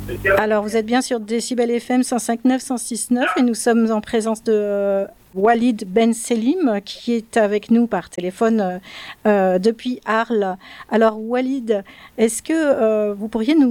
Alors, vous êtes bien sur Décibel FM 105.9, 106.9 et nous sommes en présence de Walid Ben Selim qui est avec nous par téléphone depuis Arles. Alors, Walid, est-ce que vous pourriez nous